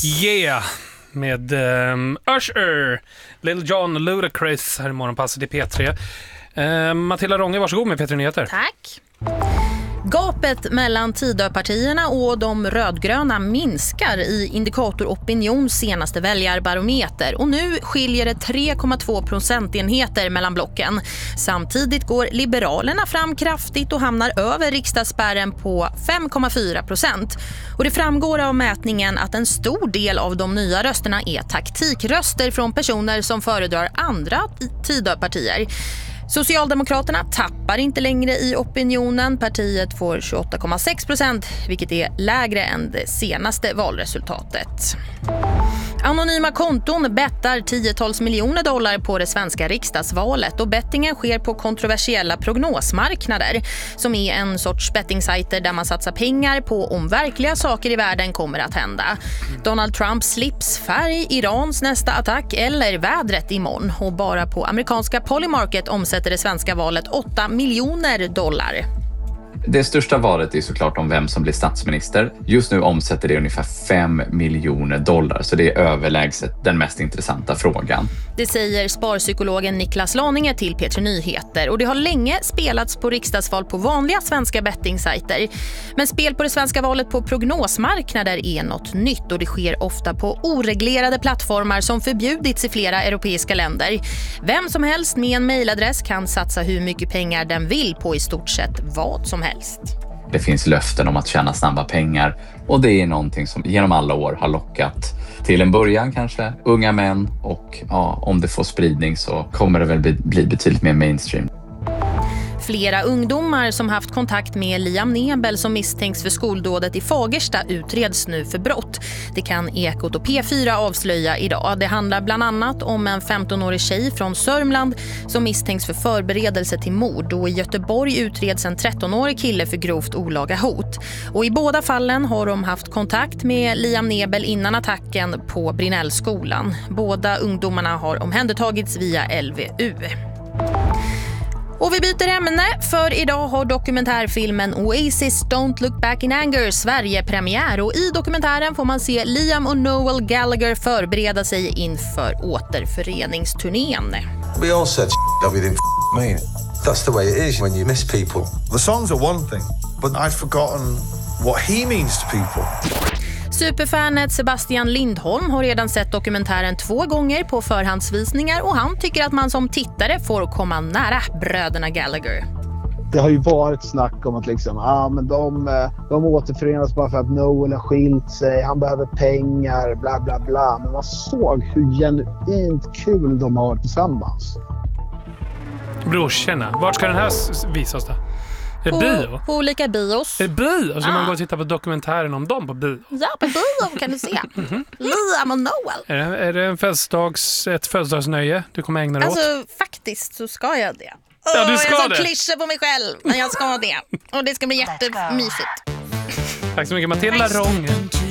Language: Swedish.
Yeah, med Usher, Lil Jon, Ludacris här i morgonpasset i P3. Matilda Ronge, varsågod med P3 Nyheter. Tack. Gapet mellan Tidöpartierna och de rödgröna minskar i Indikator Opinions senaste väljarbarometer och nu skiljer det 3,2 procentenheter mellan blocken. Samtidigt går Liberalerna fram kraftigt och hamnar över riksdagsspärren på 5,4%. Och det framgår av mätningen att en stor del av de nya rösterna är taktikröster från personer som föredrar andra Tidöpartier. Socialdemokraterna tappar inte längre i opinionen. Partiet får 28,6%, vilket är lägre än det senaste valresultatet. Anonyma konton bettar tiotals miljoner dollar på det svenska riksdagsvalet och bettingen sker på kontroversiella prognosmarknader som är en sorts bettingsajter där man satsar pengar på om verkliga saker i världen kommer att hända. Donald Trumps slipsfärg, Irans nästa attack eller vädret imorgon. Och bara på amerikanska Polymarket omsätter det svenska valet 8 miljoner dollar. Det största valet är såklart om vem som blir statsminister. Just nu omsätter det ungefär 5 miljoner dollar, så det är överlägset den mest intressanta frågan. Det säger sparpsykologen Niklas Laninge till P3 Nyheter, och det har länge spelats på riksdagsval på vanliga svenska bettingsajter. Men spel på det svenska valet på prognosmarknader är något nytt och det sker ofta på oreglerade plattformar som förbjudits i flera europeiska länder. Vem som helst med en mejladress kan satsa hur mycket pengar den vill på i stort sett vad som helst. Det finns löften om att tjäna snabba pengar och det är någonting som genom alla år har lockat till en början kanske unga män, och om det får spridning så kommer det väl bli betydligt mer mainstream. Flera ungdomar som haft kontakt med Liam Nebel som misstänks för skoldådet i Fagersta utreds nu för brott. Det kan Ekot och P4 avslöja idag. Det handlar bland annat om en 15-årig tjej från Sörmland som misstänks för förberedelse till mord. Och i Göteborg utreds en 13-årig kille för grovt olaga hot. Och i båda fallen har de haft kontakt med Liam Nebel innan attacken på Brinnellskolan. Båda ungdomarna har omhändertagits via LVU. Och vi byter ämne, för idag har dokumentärfilmen Oasis Don't Look Back in Anger Sverige-premiär, och i dokumentären får man se Liam och Noel Gallagher förbereda sig inför återföreningsturnén. We all said everything mean. That's the way it is when you miss people. The songs are one thing, but I'd forgotten what he means to people. Superfanet Sebastian Lindholm har redan sett dokumentären 2 gånger på förhandsvisningar och han tycker att man som tittare får komma nära bröderna Gallagher. Det har ju varit snack om att men de återförenas bara för att Noel har skilt sig, han behöver pengar, bla bla bla. Men man såg hur genuint kul de har varit tillsammans. Brorsorna, vart ska den här visas då? På olika bios. Bio? Ska man gå och titta på dokumentären om dem på bio? Ja, på bio kan du se. Liam och Noel. Är det ett födelsedagsnöje du kommer ägna dig åt? Alltså, faktiskt så ska jag det. Ja, du ska jag det. Klyschor på mig själv, men jag ska det. Och det ska bli jättemysigt. Tack så mycket, Matilda Ronge.